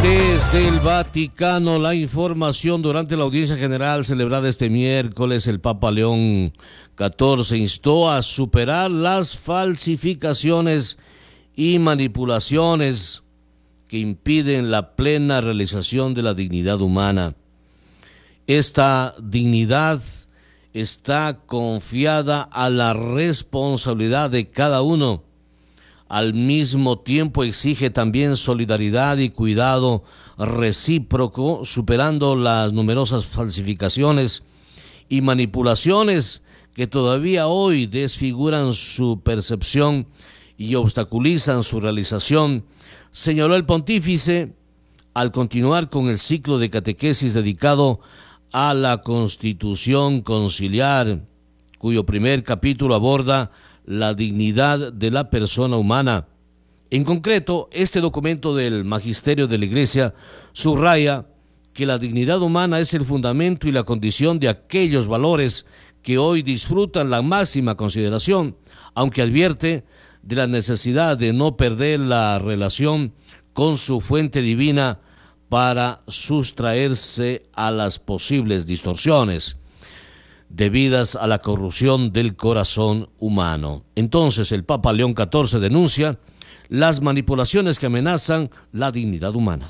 Desde el Vaticano, la información durante la audiencia general celebrada este miércoles, el Papa León XIV instó a superar las falsificaciones y manipulaciones que impiden la plena realización de la dignidad humana. Esta dignidad está confiada a la responsabilidad de cada uno. Al mismo tiempo exige también solidaridad y cuidado recíproco, superando las numerosas falsificaciones y manipulaciones que todavía hoy desfiguran su percepción y obstaculizan su realización, señaló el pontífice al continuar con el ciclo de catequesis dedicado a la Constitución Conciliar, cuyo primer capítulo aborda la dignidad de la persona humana. En concreto, este documento del Magisterio de la Iglesia subraya que la dignidad humana es el fundamento y la condición de aquellos valores que hoy disfrutan la máxima consideración, aunque advierte de la necesidad de no perder la relación con su fuente divina para sustraerse a las posibles distorsiones debidas a la corrupción del corazón humano. Entonces el Papa León XIV denuncia las manipulaciones que amenazan la dignidad humana.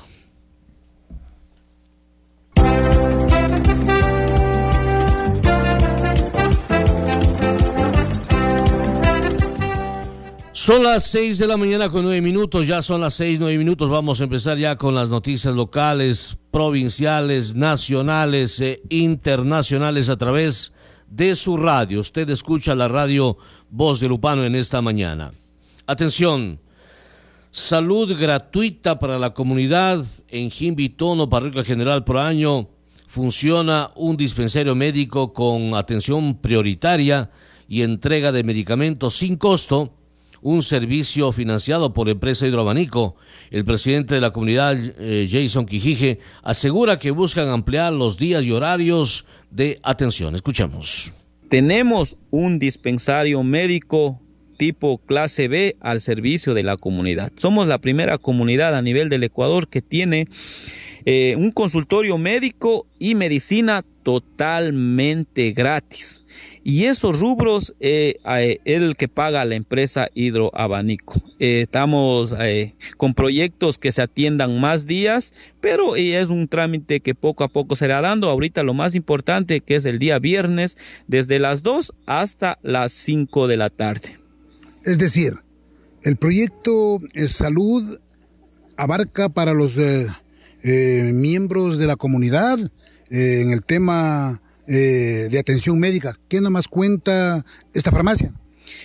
Son las 6 de la mañana con 9 minutos, ya son las 6, 9 minutos, vamos a empezar ya con las noticias locales, provinciales, nacionales e internacionales a través de su radio. Usted escucha la radio Voz de Lupano en esta mañana. Atención, salud gratuita para la comunidad en Jimbitono, Parroquia General Proaño. Funciona un dispensario médico con atención prioritaria y entrega de medicamentos sin costo, un servicio financiado por Empresa Hidroabanico. El presidente de la comunidad, Jason Quijije, asegura que buscan ampliar los días y horarios de atención. Escuchemos. Tenemos un dispensario médico tipo clase B al servicio de la comunidad. Somos la primera comunidad a nivel del Ecuador que tiene un consultorio médico y medicina totalmente gratis. Y esos rubros el que paga la empresa Hidroabanico. Estamos con proyectos que se atiendan más días, pero es un trámite que poco a poco se irá dando. Ahorita lo más importante que es el día viernes, desde las 2 hasta las 5 de la tarde. Es decir, el proyecto Salud abarca para los miembros de la comunidad en el tema de atención médica. ¿Qué nomás cuenta esta farmacia?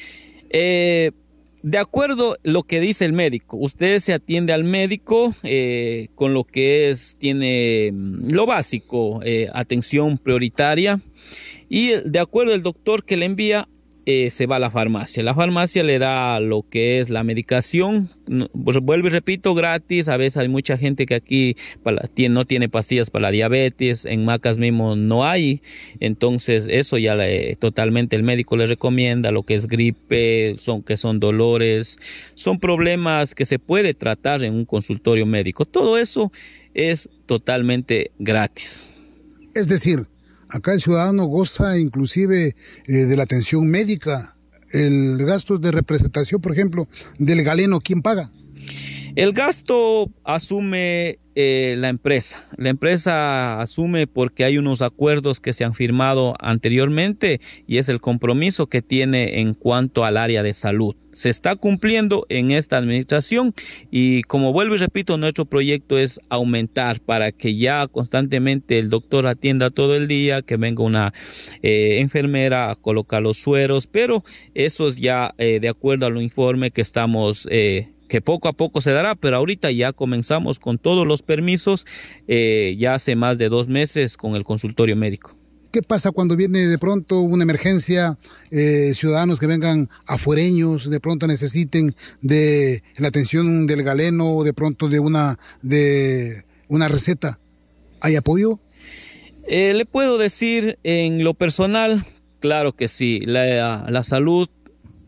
De acuerdo a lo que dice el médico, usted se atiende al médico con lo que tiene lo básico, atención prioritaria, y de acuerdo al doctor que le envía, se va a la farmacia. La farmacia le da lo que es la medicación, pues vuelvo y repito, gratis. A veces hay mucha gente que aquí no tiene pastillas para la diabetes, en Macas mismo no hay, entonces eso ya totalmente el médico le recomienda, lo que es gripe, son dolores, son problemas que se puede tratar en un consultorio médico. Todo eso es totalmente gratis. Es decir, acá el ciudadano goza inclusive de la atención médica. El gasto de representación, por ejemplo, del galeno, ¿quién paga? El gasto asume la empresa. La empresa asume porque hay unos acuerdos que se han firmado anteriormente y es el compromiso que tiene en cuanto al área de salud. Se está cumpliendo en esta administración y, como vuelvo y repito, nuestro proyecto es aumentar para que ya constantemente el doctor atienda todo el día, que venga una enfermera a colocar los sueros, pero eso es ya de acuerdo al informe que estamos que poco a poco se dará, pero ahorita ya comenzamos con todos los permisos, ya hace más de 2 meses con el consultorio médico. ¿Qué pasa cuando viene de pronto una emergencia, ciudadanos que vengan afuereños, de pronto necesiten de la atención del galeno o de pronto de una receta? ¿Hay apoyo? Le puedo decir en lo personal, claro que sí, la salud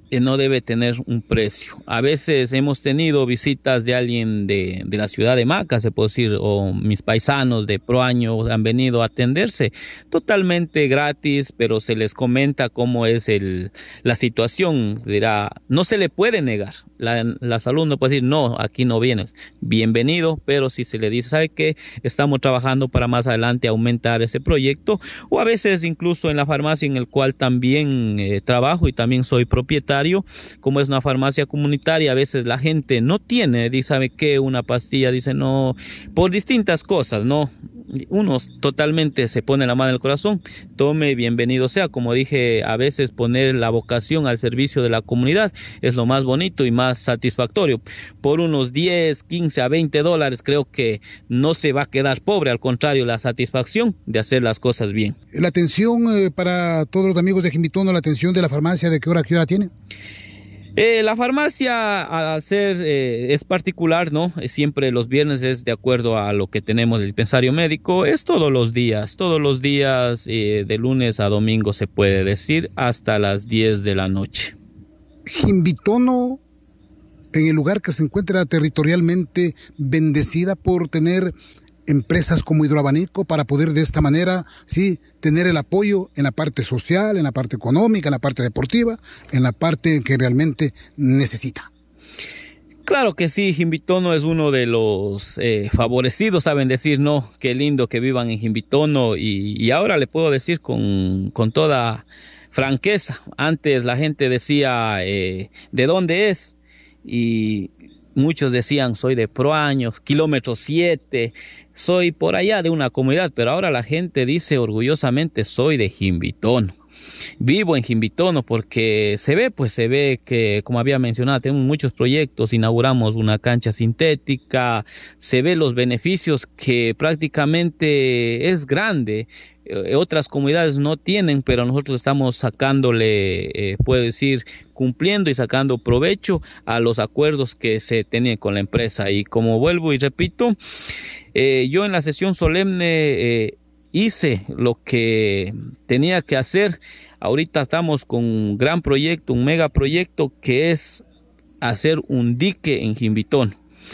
no debe tener un precio. A veces hemos tenido visitas de alguien de la ciudad de Maca, se puede decir, o mis paisanos de Proaño han venido a atenderse totalmente gratis, pero se les comenta cómo es la situación. Dirá, no se le puede negar. La salud no puede decir, no, aquí no vienes. Bienvenido, pero si se le dice, ¿sabe qué? Estamos trabajando para más adelante aumentar ese proyecto, o a veces incluso en la farmacia en el cual también trabajo y también soy propietario, como es una farmacia comunitaria, a veces la gente no tiene, dice, ¿sabe qué? Una pastilla, dice no, por distintas cosas, ¿no? Uno totalmente se pone la mano en el corazón, tome, bienvenido sea. Como dije, a veces poner la vocación al servicio de la comunidad es lo más bonito y más satisfactorio. Por unos 10, 15 a 20 dólares creo que no se va a quedar pobre, al contrario, la satisfacción de hacer las cosas bien. La atención para todos los amigos de Jimbitono, la atención de la farmacia, ¿de qué hora a qué hora tiene? La farmacia, al ser es particular, ¿no? Siempre los viernes es de acuerdo a lo que tenemos del dispensario médico, es todos los días, de lunes a domingo se puede decir, hasta las 10 de la noche. Jimbitono, en el lugar que se encuentra territorialmente bendecida por tener empresas como Hidroabanico, para poder de esta manera, sí, tener el apoyo en la parte social, en la parte económica, en la parte deportiva, en la parte que realmente necesita. Claro que sí, Jimbitono es uno de los favorecidos, saben decir, no, qué lindo que vivan en Jimbitono, y ahora le puedo decir con toda franqueza, antes la gente decía, ¿de dónde es? Y muchos decían, soy de Proaño, kilómetro 7, soy por allá de una comunidad, pero ahora la gente dice orgullosamente, soy de Jimbitono. Vivo en Jimbitono porque se ve que, como había mencionado, tenemos muchos proyectos, inauguramos una cancha sintética, se ve los beneficios que prácticamente es grande. Otras comunidades no tienen, pero nosotros estamos sacándole, puedo decir, cumpliendo y sacando provecho a los acuerdos que se tenían con la empresa. Y como vuelvo y repito, yo en la sesión solemne hice lo que tenía que hacer. Ahorita estamos con un gran proyecto, un megaproyecto, que es hacer un dique en Jimbitono.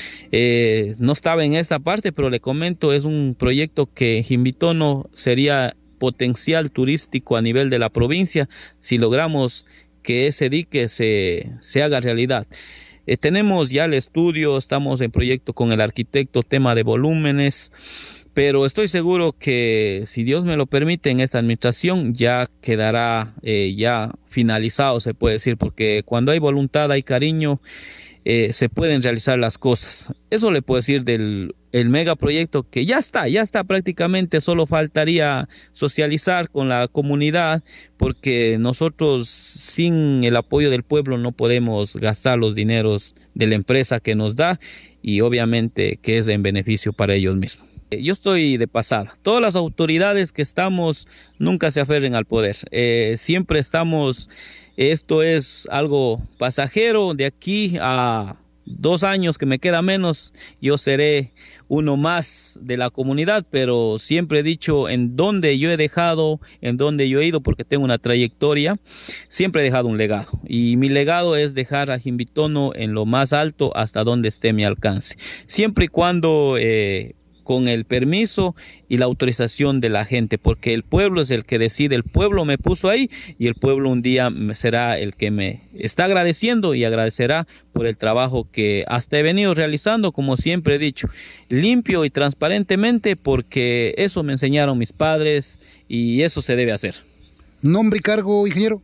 No estaba en esta parte, pero le comento, es un proyecto que Jimbitono sería potencial turístico a nivel de la provincia si logramos que ese dique se haga realidad. Tenemos ya el estudio, estamos en proyecto con el arquitecto, tema de volúmenes, pero estoy seguro que si Dios me lo permite, en esta administración ya quedará ya finalizado, se puede decir, porque cuando hay voluntad, hay cariño, se pueden realizar las cosas. Eso le puedo decir del megaproyecto, que ya está prácticamente, solo faltaría socializar con la comunidad, porque nosotros sin el apoyo del pueblo no podemos gastar los dineros de la empresa que nos da, y obviamente que es en beneficio para ellos mismos. Yo estoy de pasada. Todas las autoridades que estamos nunca se aferren al poder. Siempre estamos, esto es algo pasajero. De aquí a 2 años que me queda menos, yo seré uno más de la comunidad, pero siempre he dicho, en donde yo he dejado, en donde yo he ido, porque tengo una trayectoria, siempre he dejado un legado, y mi legado es dejar a Jimbitono en lo más alto hasta donde esté mi alcance, siempre y cuando con el permiso y la autorización de la gente, porque el pueblo es el que decide, el pueblo me puso ahí, y el pueblo un día será el que me está agradeciendo y agradecerá por el trabajo que hasta he venido realizando, como siempre he dicho, limpio y transparentemente, porque eso me enseñaron mis padres y eso se debe hacer. ¿Nombre y cargo, ingeniero?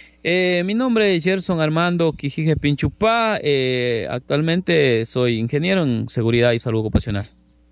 Mi nombre es Gerson Armando Quijije Pinchupá, actualmente soy ingeniero en seguridad y salud ocupacional.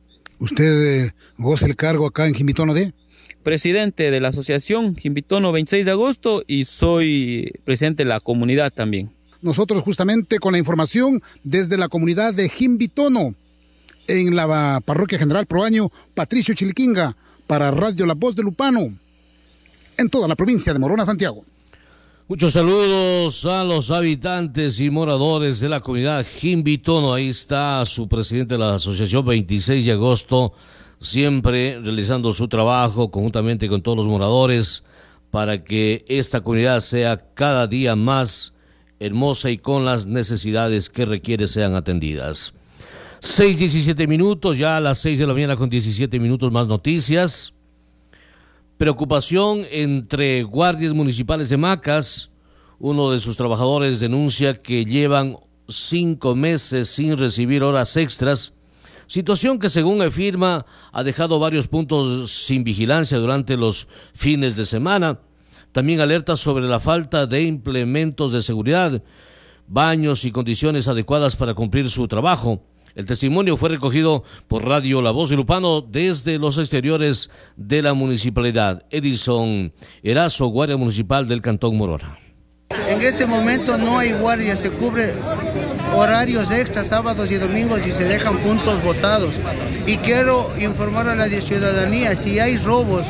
¿Usted goza el cargo acá en Jimbitono de? Presidente de la asociación Jimbitono 26 de agosto y soy presidente de la comunidad también. Nosotros justamente con la información desde la comunidad de Jimbitono, en la parroquia general Proaño, Patricio Chiliquinga, para Radio La Voz de Lupano, en toda la provincia de Morona, Santiago. Muchos saludos a los habitantes y moradores de la comunidad Jimbitono. Ahí está su presidente de la asociación 26 de agosto, siempre realizando su trabajo conjuntamente con todos los moradores para que esta comunidad sea cada día más hermosa y con las necesidades que requiere sean atendidas. 6:17 minutos, ya a las 6 de la mañana con 17 minutos más noticias. Preocupación entre guardias municipales de Macas. Uno de sus trabajadores denuncia que llevan 5 meses sin recibir horas extras, situación que según afirma ha dejado varios puntos sin vigilancia durante los fines de semana. También alerta sobre la falta de implementos de seguridad, baños y condiciones adecuadas para cumplir su trabajo. El testimonio fue recogido por Radio La Voz de Lupano desde los exteriores de la municipalidad. Edison Erazo, guardia municipal del Cantón Morona. En este momento no hay guardia, se cubre horarios extras, sábados y domingos, y se dejan puntos botados. Y quiero informar a la ciudadanía, si hay robos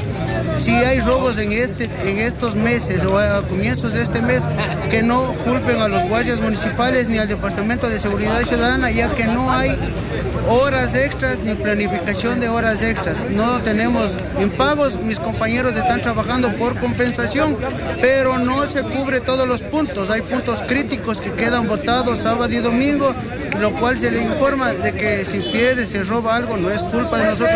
en estos meses o a comienzos de este mes, que no culpen a los guardias municipales ni al Departamento de Seguridad Ciudadana, ya que no hay horas extras ni planificación de horas extras. No tenemos impagos, mis compañeros están trabajando por compensación, pero no se cubre todos los puntos. Hay puntos críticos que quedan botados sábado y domingo, lo cual se le informa de que si pierde, se roba algo, no es culpa de nosotros.